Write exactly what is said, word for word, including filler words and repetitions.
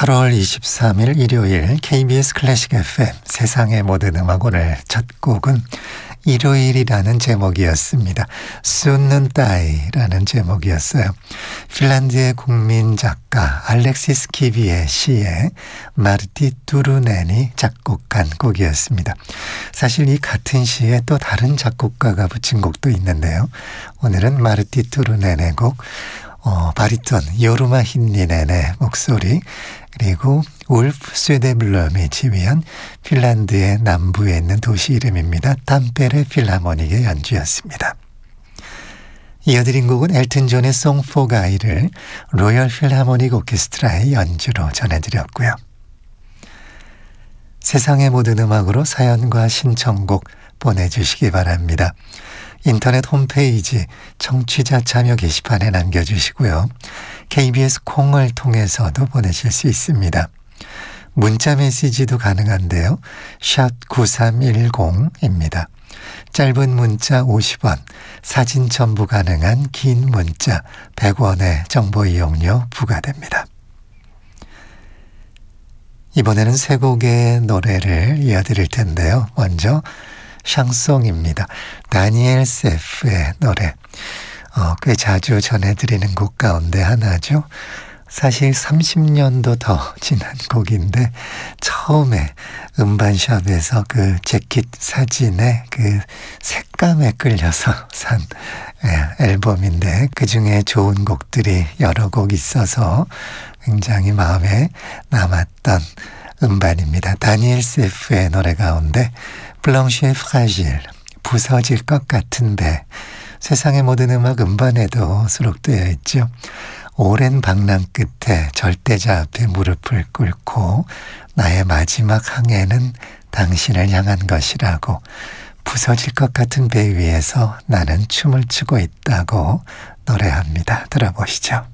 팔월 이십삼일 일요일 케이비에스 클래식 에프엠 세상의 모든 음악. 오늘 첫 곡은 일요일이라는 제목이었습니다. 쏜눈따이라는 제목이었어요. 핀란드의 국민 작가 알렉시스 키비의 시에 마르티 투르넨이 작곡한 곡이었습니다. 사실 이 같은 시에 또 다른 작곡가가 붙인 곡도 있는데요. 오늘은 마르티 투르넨의 곡, 어, 바리톤 요르마 힌니넨의 목소리, 그리고 울프 쇠데블럼이 지휘한 핀란드의 남부에 있는 도시 이름입니다. 담페레 필하모닉의 연주였습니다. 이어드린 곡은 엘튼 존의 Song for Guy를 로열 필하모닉 오케스트라의 연주로 전해드렸고요. 세상의 모든 음악으로 사연과 신청곡 보내주시기 바랍니다. 인터넷 홈페이지 청취자 참여 게시판에 남겨주시고요. 케이비에스 콩을 통해서도 보내실 수 있습니다. 문자 메시지도 가능한데요. 샵 구삼일공입니다. 짧은 문자 오십 원, 사진 첨부 가능한 긴 문자 백 원의 정보 이용료 부과됩니다. 이번에는 세 곡의 노래를 이어드릴 텐데요. 먼저 샹송입니다. 다니엘 세프의 노래. 어, 꽤 자주 전해드리는 곡 가운데 하나죠. 사실 삼십 년도 더 지난 곡인데 처음에 음반샵에서 그 재킷 사진에 그 색감에 끌려서 산 예, 앨범인데 그중에 좋은 곡들이 여러 곡 있어서 굉장히 마음에 남았던 음반입니다. 다니엘 세프의 노래 가운데 블랑시의 프라질, 부서질 것 같은 배, 세상의 모든 음악 음반에도 수록되어 있죠. 오랜 방랑 끝에 절대자 앞에 무릎을 꿇고 나의 마지막 항해는 당신을 향한 것이라고, 부서질 것 같은 배 위에서 나는 춤을 추고 있다고 노래합니다. 들어보시죠.